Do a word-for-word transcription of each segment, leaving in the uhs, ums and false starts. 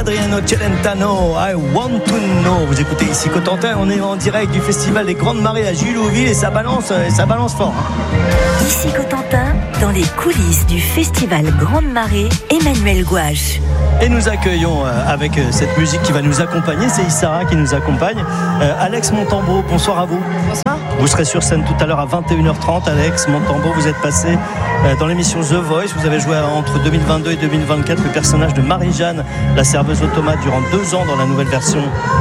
Adriano Celentano, I Want to Know. Vous écoutez ici Cotentin, on est en direct du Festival des Grandes Marées à Gillouville et ça balance, et ça balance fort. Hein. Ici Cotentin, dans les coulisses du Festival Grandes Marées, Emmanuel Gouache. Et nous accueillons euh, avec euh, cette musique qui va nous accompagner, c'est Issara qui nous accompagne. Euh, Alex Montambeau, bonsoir à vous. Bonsoir. Vous serez sur scène tout à l'heure à vingt et une heures trente. Alex Montambeau, vous êtes passé euh, dans l'émission The Voice. Vous avez joué entre deux mille vingt-deux et deux mille vingt-quatre le personnage de Marie-Jeanne, la serveuse automate, durant deux ans dans la nouvelle version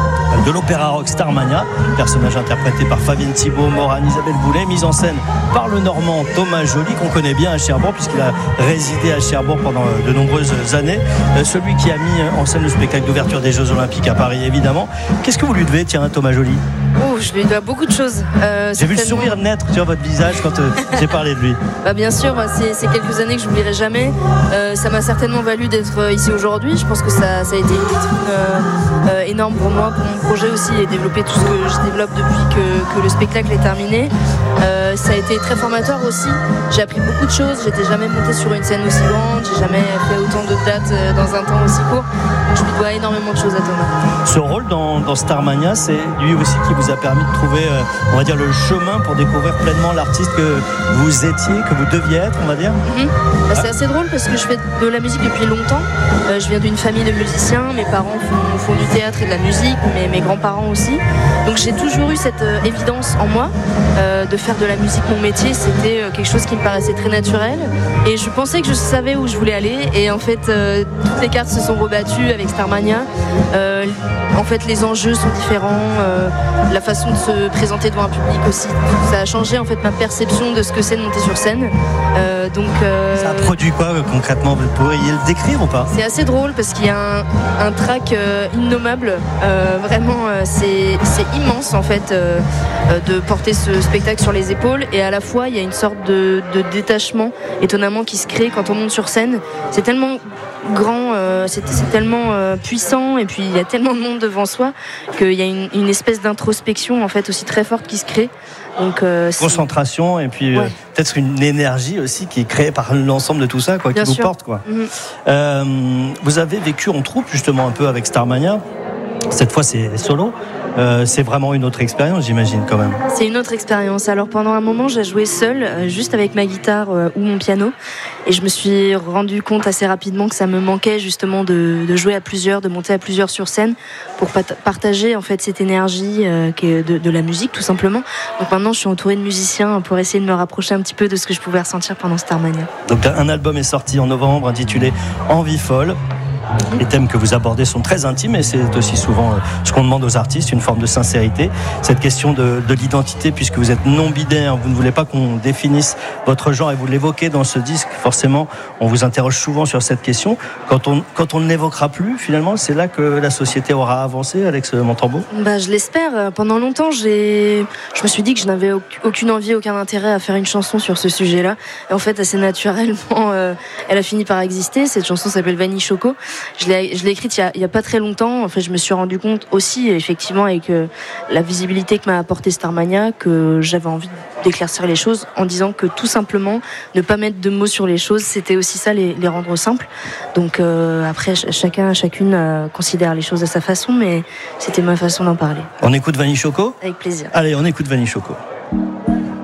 de l'opéra rock Starmania, personnage interprété par Fabienne Thibault, Morane, Isabelle Boulet, mise en scène par le Normand Thomas Joly, qu'on connaît bien à Cherbourg puisqu'il a résidé à Cherbourg pendant de nombreuses années, celui qui a mis en scène le spectacle d'ouverture des Jeux Olympiques à Paris évidemment. Qu'est-ce que vous lui devez, tiens, Thomas Joly? Oh, je lui dois beaucoup de choses. Euh, j'ai vu le sourire naître sur votre visage quand euh, j'ai parlé de lui. Bah bien sûr, c'est, c'est quelques années que je n'oublierai jamais. Euh, ça m'a certainement valu d'être ici aujourd'hui. Je pense que ça, ça a été une vitrine euh, euh, énorme pour moi, pour mon projet aussi, et développer tout ce que je développe depuis que, que le spectacle est terminé. Euh, ça a été très formateur aussi. J'ai appris beaucoup de choses. J'étais jamais montée sur une scène aussi grande. J'ai jamais fait autant de dates dans un temps aussi court. Donc je lui dois énormément de choses à Thomas. Ce rôle dans, dans Starmania, c'est lui aussi qui vous a permis de trouver, euh, on va dire, le chemin pour découvrir pleinement l'artiste que vous étiez, que vous deviez être, on va dire. Mm-hmm. Bah, c'est assez drôle parce que je fais de la musique depuis longtemps. Euh, je viens d'une famille de musiciens. Mes parents font, font du théâtre et de la musique, mais mes grands-parents aussi. Donc j'ai toujours eu cette euh, évidence en moi euh, de faire de la musique mon métier. C'était euh, quelque chose qui me paraissait très naturel. Et je pensais que je savais où je voulais aller. Et en fait, euh, toutes les cartes se sont rebattues avec Starmania. Euh, en fait, les enjeux sont différents. Euh, la façon de se présenter devant un public aussi. Ça a changé en fait ma perception de ce que c'est de monter sur scène. Euh, donc, euh, ça a produit quoi euh, concrètement? Vous pourriez le décrire ou pas? C'est assez drôle parce qu'il y a un, un track euh, innommable. Euh, vraiment, euh, c'est, c'est immense en fait euh, de porter ce spectacle sur les épaules. Et à la fois, il y a une sorte de, de détachement étonnamment qui se crée quand on monte sur scène. C'est tellement grand, euh, c'est, c'est tellement euh, puissant, et puis il y a tellement de monde devant soi qu'il y a une, une espèce d'introspection en fait aussi très forte qui se crée. Donc, euh, concentration et puis ouais. euh, peut-être une énergie aussi qui est créée par l'ensemble de tout ça, quoi, qui sûr. vous porte, quoi. Mm-hmm. Euh, vous avez vécu en troupe justement un peu avec Starmania. Cette fois c'est solo. Euh, c'est vraiment une autre expérience, j'imagine, quand même. C'est une autre expérience. Alors pendant un moment, j'ai joué seule, euh, juste avec ma guitare euh, ou mon piano, et je me suis rendu compte assez rapidement que ça me manquait justement de, de jouer à plusieurs, de monter à plusieurs sur scène pour pat- partager en fait cette énergie euh, qui est de, de la musique, tout simplement. Donc maintenant, je suis entourée de musiciens pour essayer de me rapprocher un petit peu de ce que je pouvais ressentir pendant Starmania. Donc un album est sorti en novembre intitulé Envie folle. Les thèmes que vous abordez sont très intimes et c'est aussi souvent ce qu'on demande aux artistes, une forme de sincérité. Cette question de, de l'identité, puisque vous êtes non-binaire, vous ne voulez pas qu'on définisse votre genre et vous l'évoquez dans ce disque, forcément on vous interroge souvent sur cette question. Quand on, quand on ne l'évoquera plus, finalement, c'est là que la société aura avancé, Alex Montambeau? Bah, je l'espère. Pendant longtemps, j'ai... je me suis dit que je n'avais aucune envie, aucun intérêt à faire une chanson sur ce sujet-là. Et en fait, assez naturellement, euh, elle a fini par exister. Cette chanson s'appelle Vanille Choco. Je l'ai, je l'ai écrite il y, a, il y a pas très longtemps. En fait, je me suis rendu compte aussi, effectivement, avec euh, la visibilité que m'a apporté Starmania, que j'avais envie d'éclaircir les choses en disant que tout simplement, ne pas mettre de mots sur les choses, c'était aussi ça, les, les rendre simples. Donc euh, après, ch- chacun, chacune euh, considère les choses à sa façon, mais c'était ma façon d'en parler. On écoute Vanille Choco ? Avec plaisir. Allez, on écoute Vanille Choco.